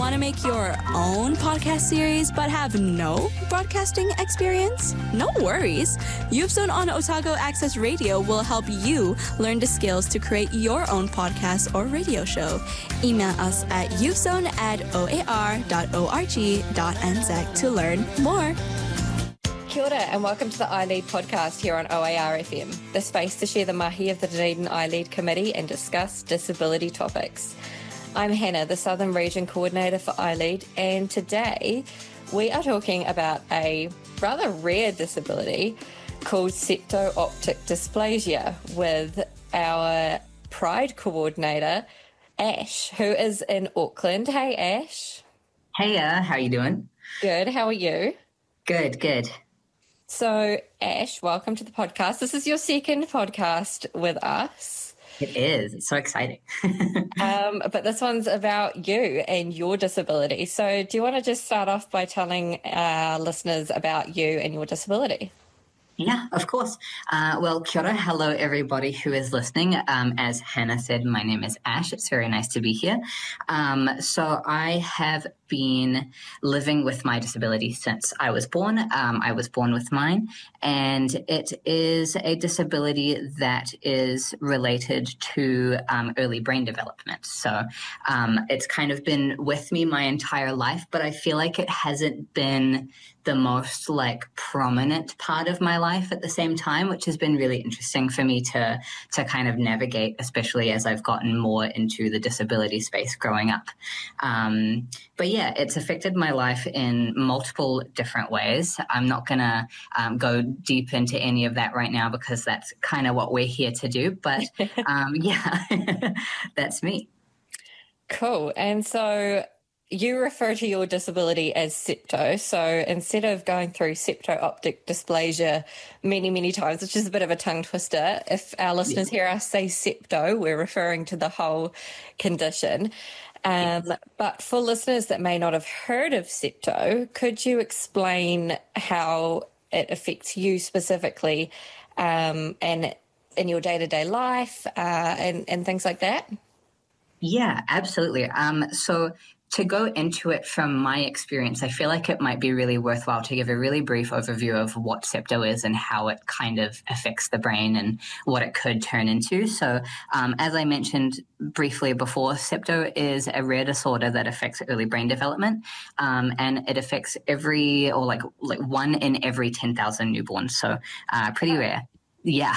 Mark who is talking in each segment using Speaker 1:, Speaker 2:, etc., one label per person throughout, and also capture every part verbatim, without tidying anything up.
Speaker 1: Want to make your own podcast series but have no broadcasting experience? No worries. YouthZone on Otago Access Radio will help you learn the skills to create your own podcast or radio show. Email us at youthzone at oar dot org dot n z to learn more.
Speaker 2: Kia ora and welcome to the iLead podcast here on O A R F M, the space to share the mahi of the Dunedin iLead Committee and discuss disability topics. I'm Hannah, the Southern Region Coordinator for iLead, and today we are talking about a rather rare disability called septo-optic dysplasia with our Pride Coordinator, Ash, who is in Auckland. Hey, Ash.
Speaker 3: Hey, uh, how are you doing?
Speaker 2: Good. How are you?
Speaker 3: Good, good.
Speaker 2: So, Ash, welcome to the podcast. This is your second podcast with us.
Speaker 3: It is. It's so exciting.
Speaker 2: um, but this one's about you and your disability. So do you want to just start off by telling our listeners about you and your disability?
Speaker 3: Yeah, of course. Uh, well, kia ora. Hello, everybody who is listening. Um, as Hannah said, my name is Ash. It's very nice to be here. Um, so I have been living with my disability since I was born. Um, I was born with mine, and it is a disability that is related to um, early brain development. So um, it's kind of been with me my entire life, but I feel like it hasn't been the most like prominent part of my life at the same time, which has been really interesting for me to to kind of navigate, especially as I've gotten more into the disability space growing up. Um, but yeah, it's affected my life in multiple different ways. I'm not going to um, go deep into any of that right now because that's kind of what we're here to do. But um, yeah, that's me.
Speaker 2: Cool. And so you refer to your disability as septo. So instead of going through septo-optic dysplasia many, many times, which is a bit of a tongue twister, if our listeners yeah. hear us say septo, we're referring to the whole condition. Um, yes. But for listeners that may not have heard of septo, could you explain how it affects you specifically um, and in your day-to-day life uh, and, and things like that?
Speaker 3: Yeah, absolutely. Um, so to go into it from my experience, I feel like it might be really worthwhile to give a really brief overview of what septo is and how it kind of affects the brain and what it could turn into. So um, as I mentioned briefly before, septo is a rare disorder that affects early brain development, um, and it affects every or like like one in every ten thousand newborns. So uh, pretty rare. Yeah.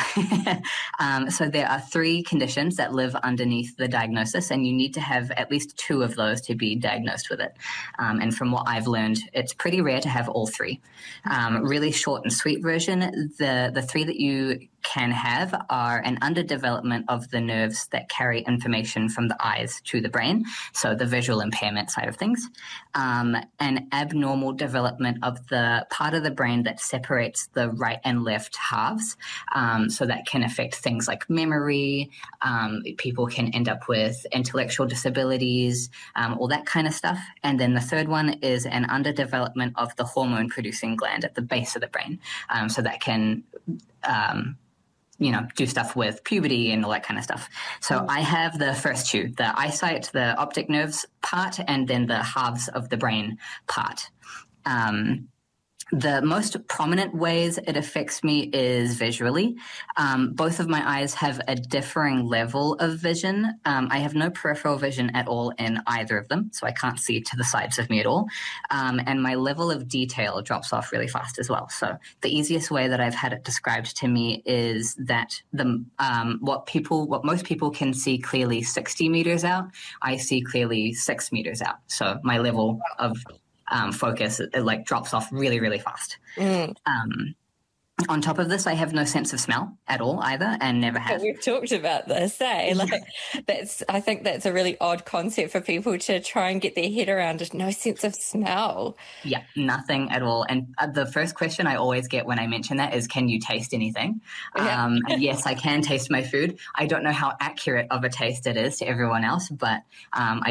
Speaker 3: um, so there are three conditions that live underneath the diagnosis, and you need to have at least two of those to be diagnosed with it. Um, and from what I've learned, it's pretty rare to have all three. Um, really short and sweet version, the, the three that you can have are an underdevelopment of the nerves that carry information from the eyes to the brain, so the visual impairment side of things, um, an abnormal development of the part of the brain that separates the right and left halves, um, so that can affect things like memory, um, people can end up with intellectual disabilities, um, all that kind of stuff. And then the third one is an underdevelopment of the hormone-producing gland at the base of the brain, um, so that can um, you know, do stuff with puberty and all that kind of stuff. So I have the first two, the eyesight, the optic nerves part, and then the halves of the brain part. Um, The most prominent ways it affects me is visually. Um, both of my eyes have a differing level of vision. Um, I have no peripheral vision at all in either of them, so I can't see to the sides of me at all. Um, and my level of detail drops off really fast as well. So the easiest way that I've had it described to me is that the um, what people, what most people can see clearly sixty meters out, I see clearly six meters out. So my level of Um, focus, it, it like drops off really, really fast. Mm. Um, on top of this, I have no sense of smell at all either, and never have.
Speaker 2: We've talked about this, eh? Like that's, I think that's a really odd concept for people to try and get their head around. Just no sense of smell.
Speaker 3: Yeah, nothing at all. And uh, the first question I always get when I mention that is, "Can you taste anything?" Yeah. Um, and yes, I can taste my food. I don't know how accurate of a taste it is to everyone else, but um, I